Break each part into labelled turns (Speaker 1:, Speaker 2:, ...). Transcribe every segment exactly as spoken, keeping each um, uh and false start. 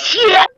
Speaker 1: 险！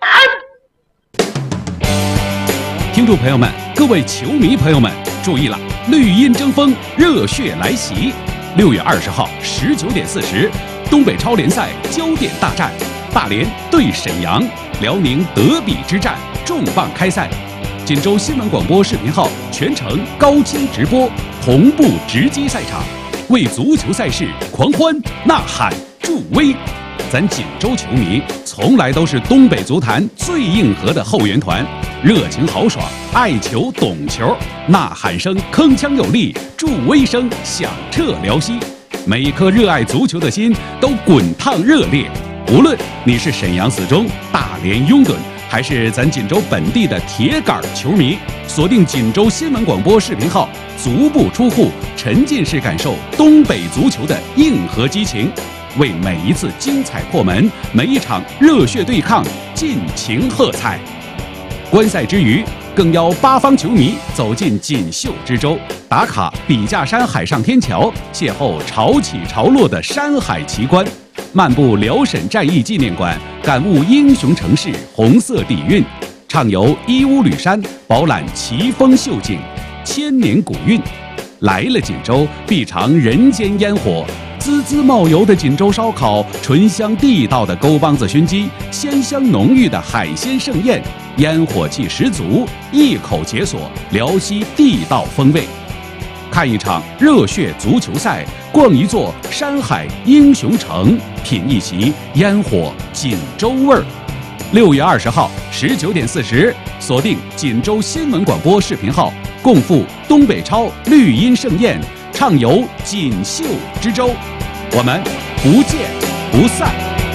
Speaker 2: 听众朋友们，各位球迷朋友们，注意了！绿茵争锋，热血来袭！六月二十号十九点四十，东北超联赛焦点大战，大连对沈阳，辽宁德比之战重磅开赛。锦州新闻广播视频号全程高清直播，同步直击赛场，为足球赛事狂欢呐喊助威。咱锦州球迷从来都是东北足坛最硬核的后援团，热情豪爽，爱球懂球，呐喊声铿锵有力，助威声响彻辽西，每一颗热爱足球的心都滚烫热烈。无论你是沈阳死忠、大连拥趸，还是咱锦州本地的铁杆球迷，锁定锦州新闻广播视频号，足不出户，沉浸式感受东北足球的硬核激情，为每一次精彩破门，每一场热血对抗尽情喝彩。观赛之余，更邀八方球迷走进锦绣之州，打卡笔架山海上天桥，邂逅潮起潮落的山海奇观，漫步辽沈战役纪念馆，感悟英雄城市红色底蕴，畅游义乌吕山，饱览奇峰秀景，千年古韵。来了锦州，必尝人间烟火，滋滋冒油的锦州烧烤，醇香地道的沟帮子熏鸡，鲜香浓郁的海鲜盛宴，烟火气十足，一口解锁辽西地道风味。看一场热血足球赛，逛一座山海英雄城，品一席烟火锦州味儿。六月二十号十九点四十，锁定锦州新闻广播视频号，共赴东北超绿茵盛宴，畅游锦绣之州，我们不见不散。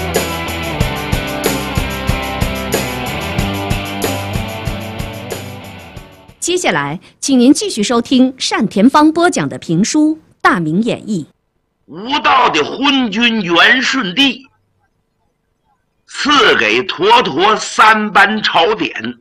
Speaker 3: 接下来，请您继续收听单田芳播讲的评书《大明演义》。
Speaker 1: 吴道的昏君元顺帝赐给沱沱三班朝典。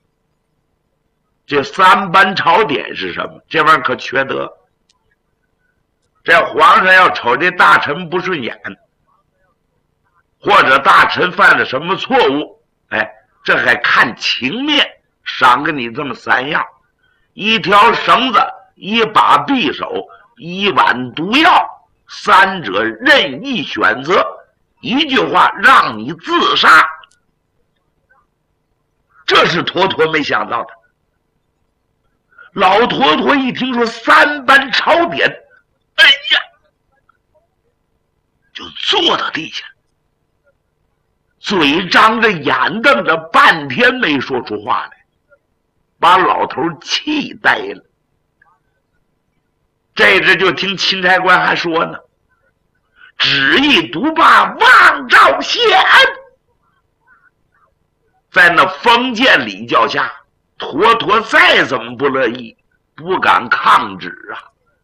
Speaker 1: 这三班朝典是什么？这玩意儿可缺德。这皇上要瞅这大臣不顺眼，或者大臣犯了什么错误，哎，这还看情面，赏给你这么三样：一条绳子，一把匕首，一碗毒药，三者任意选择，一句话让你自杀。这是沱沱没想到的。老沱沱一听说三班朝典，哎呀，就坐到地下，嘴张着眼瞪着，半天没说出话来，把老头气呆了。这阵就听钦差官还说呢：“旨意独罢望赵县。”在那封建礼教下，沱沱再怎么不乐意，不敢抗旨啊，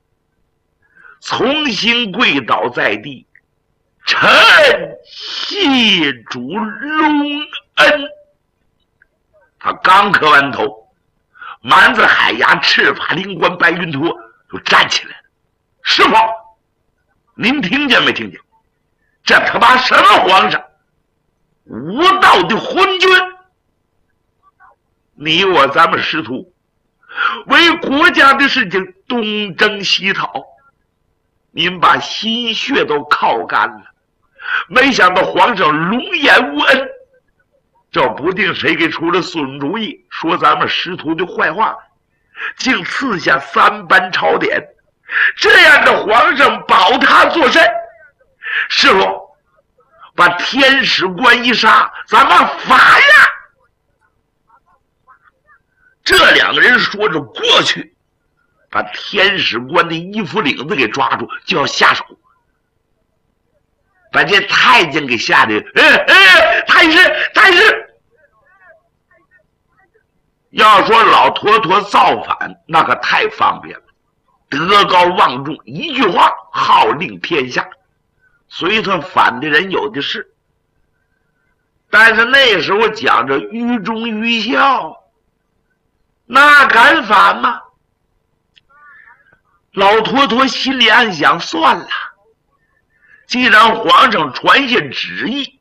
Speaker 1: 重新跪倒在地，臣谢主隆恩。他刚磕完头，满子海牙赤发灵官白云驼就站起来了：“师傅，您听见没听见？这他妈什么皇上？无道的昏君！你我咱们师徒为国家的事情东征西讨，您把心血都靠干了，没想到皇上龙颜无恩，这不定谁给出了馊主意，说咱们师徒的坏话，竟赐下三班朝典。这样的皇上保他作甚？师傅，把天使官一杀，咱们罚呀！”这两个人说着过去，把天使官的衣服领子给抓住，就要下手，把这太监给吓得，哎哎，太师太师！要说老沱沱造反，那可太方便了，德高望重，一句话号令天下，随他反的人有的是。但是那时候讲着愚忠愚孝，那敢反吗？老沱沱心里暗想，算了，既然皇上传下旨意，